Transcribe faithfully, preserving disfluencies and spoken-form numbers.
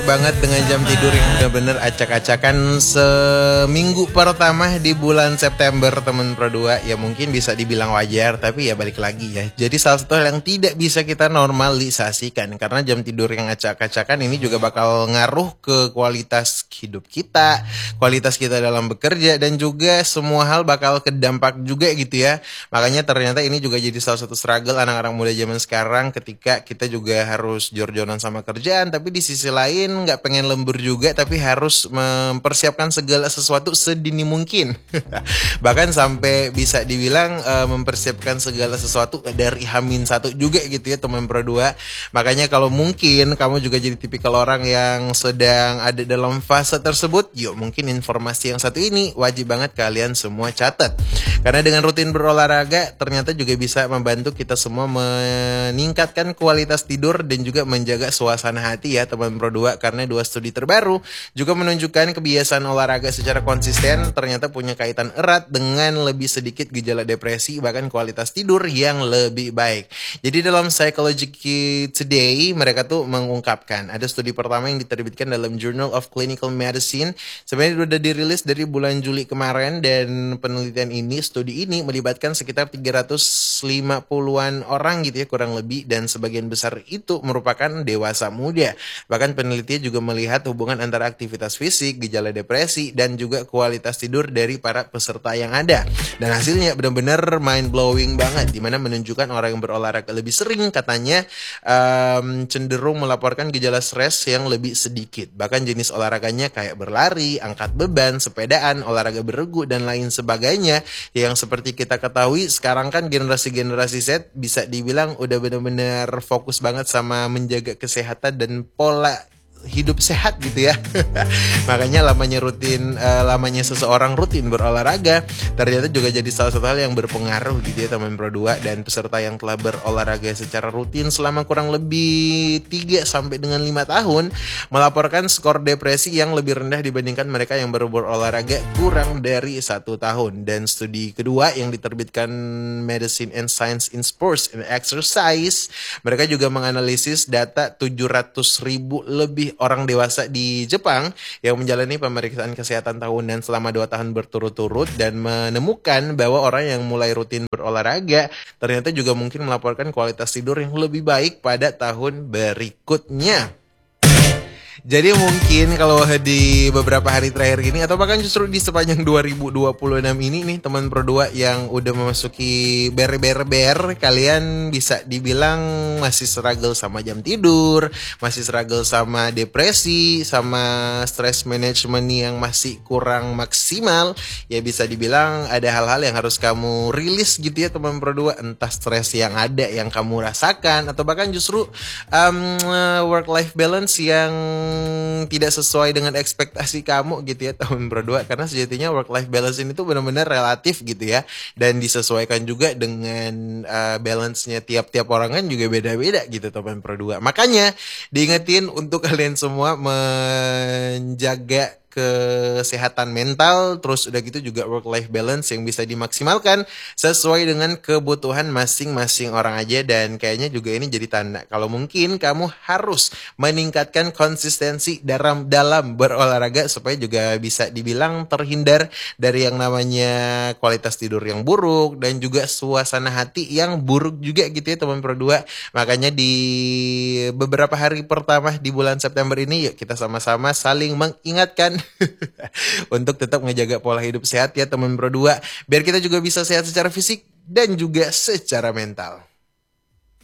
Banget dengan jam tidur yang benar-benar acak-acakan seminggu pertama di bulan September, teman Pro dua. Ya mungkin bisa dibilang wajar, tapi ya balik lagi ya. Jadi salah satu hal yang tidak bisa kita normalisasikan, karena jam tidur yang acak-acakan ini juga bakal ngaruh ke kualitas hidup kita, kualitas kita dalam bekerja, dan juga semua hal bakal kedampak juga gitu ya. Makanya ternyata ini juga jadi salah satu struggle anak-anak muda zaman sekarang, ketika kita juga harus jor-joran sama kerjaan, tapi di sisi lain nggak pengen lembur juga, tapi harus mempersiapkan segala sesuatu sedini mungkin. Bahkan sampai bisa dibilang uh, mempersiapkan segala sesuatu dari Hamin satu juga gitu ya, teman Pro dua. Makanya kalau mungkin kamu juga jadi tipikal orang yang sedang ada dalam fase tersebut, yuk mungkin informasi yang satu ini wajib banget kalian semua catat. Karena dengan rutin berolahraga ternyata juga bisa membantu kita semua meningkatkan kualitas tidur dan juga menjaga suasana hati ya, teman Pro dua. Karena dua studi terbaru juga menunjukkan kebiasaan olahraga secara konsisten ternyata punya kaitan erat dengan lebih sedikit gejala depresi, bahkan kualitas tidur yang lebih baik. Jadi dalam Psychology Today mereka tuh mengungkapkan, ada studi pertama yang diterbitkan dalam Journal of Clinical Medicine, sebenarnya sudah dirilis dari bulan Juli kemarin, dan penelitian ini, studi ini melibatkan sekitar tiga ratus lima puluhan orang gitu ya kurang lebih, dan sebagian besar itu merupakan dewasa muda. Bahkan penelitian juga melihat hubungan antara aktivitas fisik, gejala depresi, dan juga kualitas tidur dari para peserta yang ada. Dan hasilnya benar-benar mind blowing banget, dimana menunjukkan orang yang berolahraga lebih sering katanya um, cenderung melaporkan gejala stres yang lebih sedikit. Bahkan jenis olahraganya kayak berlari, angkat beban, sepedaan, olahraga beregu, dan lain sebagainya. Yang seperti kita ketahui sekarang kan generasi-generasi Z bisa dibilang udah benar-benar fokus banget sama menjaga kesehatan dan pola hidup sehat gitu ya. Makanya lamanya rutin uh, lamanya seseorang rutin berolahraga ternyata juga jadi salah satu hal yang berpengaruh gitu ya, teman Pro dua. Dan peserta yang telah berolahraga secara rutin selama kurang lebih tiga sampai dengan lima tahun melaporkan skor depresi yang lebih rendah dibandingkan mereka yang baru berolahraga kurang dari satu tahun. Dan studi kedua yang diterbitkan Medicine and Science in Sports and Exercise, mereka juga menganalisis data tujuh ratus ribu lebih orang dewasa di Jepang yang menjalani pemeriksaan kesehatan tahunan selama dua tahun berturut-turut, dan menemukan bahwa orang yang mulai rutin berolahraga ternyata juga mungkin melaporkan kualitas tidur yang lebih baik pada tahun berikutnya. Jadi mungkin kalau di beberapa hari terakhir ini, atau bahkan justru di sepanjang dua ribu dua puluh enam ini nih, teman Pro dua yang udah memasuki ber-ber-ber, kalian bisa dibilang masih struggle sama jam tidur, masih struggle sama depresi, sama stress management yang masih kurang maksimal, ya bisa dibilang ada hal-hal yang harus kamu rilis gitu ya, teman Pro dua. Entah stres yang ada yang kamu rasakan, atau bahkan justru um, work-life balance yang tidak sesuai dengan ekspektasi kamu gitu ya, tahun Pro dua. Karena sejatinya work life balance ini tuh benar-benar relatif gitu ya, dan disesuaikan juga dengan uh, balance-nya tiap-tiap orang kan juga beda-beda gitu, teman Pro dua. Makanya diingetin untuk kalian semua menjaga kesehatan mental, terus udah gitu juga work life balance yang bisa dimaksimalkan sesuai dengan kebutuhan masing-masing orang aja. Dan kayaknya juga ini jadi tanda kalau mungkin kamu harus meningkatkan konsistensi dalam dalam berolahraga supaya juga bisa dibilang terhindar dari yang namanya kualitas tidur yang buruk dan juga suasana hati yang buruk juga gitu ya, teman Pro dua. Makanya di beberapa hari pertama di bulan September ini, yuk kita sama-sama saling mengingatkan untuk tetap ngejaga pola hidup sehat ya, teman Pro dua, biar kita juga bisa sehat secara fisik dan juga secara mental.